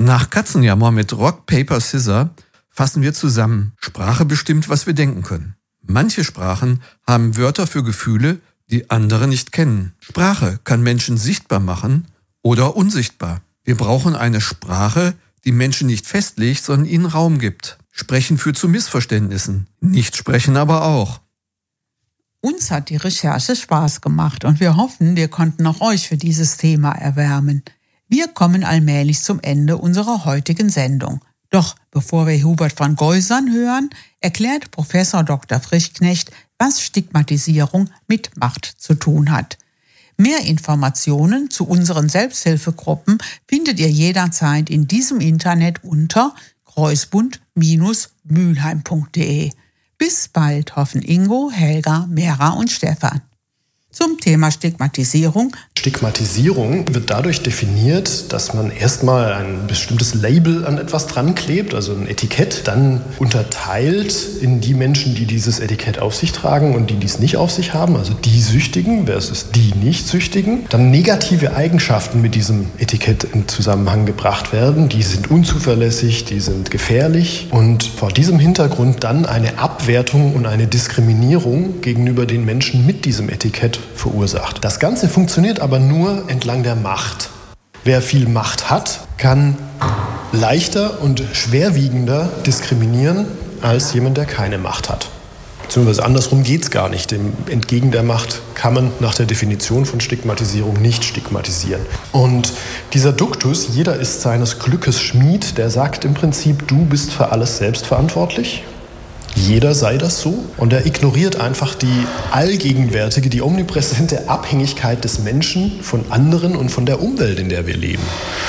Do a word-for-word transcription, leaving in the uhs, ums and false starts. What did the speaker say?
Nach Katzenjammer mit Rock, Paper, Scissor fassen wir zusammen. Sprache bestimmt, was wir denken können. Manche Sprachen haben Wörter für Gefühle, die andere nicht kennen. Sprache kann Menschen sichtbar machen oder unsichtbar. Wir brauchen eine Sprache, die Menschen nicht festlegt, sondern ihnen Raum gibt. Sprechen führt zu Missverständnissen. Nicht sprechen aber auch. Uns hat die Recherche Spaß gemacht und wir hoffen, wir konnten auch euch für dieses Thema erwärmen. Wir kommen allmählich zum Ende unserer heutigen Sendung. Doch bevor wir Hubert van Geusern hören, erklärt Professor Doktor Frischknecht, was Stigmatisierung mit Macht zu tun hat. Mehr Informationen zu unseren Selbsthilfegruppen findet ihr jederzeit in diesem Internet unter kreuzbund Bindestrich mülheim punkt de. Bis bald hoffen Ingo, Helga, Mera und Stefan. Zum Thema Stigmatisierung. Stigmatisierung wird dadurch definiert, dass man erstmal ein bestimmtes Label an etwas dran klebt, also ein Etikett, dann unterteilt in die Menschen, die dieses Etikett auf sich tragen und die dies nicht auf sich haben, also die Süchtigen versus die Nicht-Süchtigen. Dann negative Eigenschaften mit diesem Etikett in Zusammenhang gebracht werden. Die sind unzuverlässig, die sind gefährlich und vor diesem Hintergrund dann eine Abwertung und eine Diskriminierung gegenüber den Menschen mit diesem Etikett verursacht. Das Ganze funktioniert aber nur entlang der Macht. Wer viel Macht hat, kann leichter und schwerwiegender diskriminieren als jemand, der keine Macht hat. Beziehungsweise andersrum geht es gar nicht. Dem entgegen der Macht kann man nach der Definition von Stigmatisierung nicht stigmatisieren. Und dieser Duktus, jeder ist seines Glückes Schmied, der sagt im Prinzip, du bist für alles selbst verantwortlich. Jeder sei das so und er ignoriert einfach die allgegenwärtige, die omnipräsente Abhängigkeit des Menschen von anderen und von der Umwelt, in der wir leben.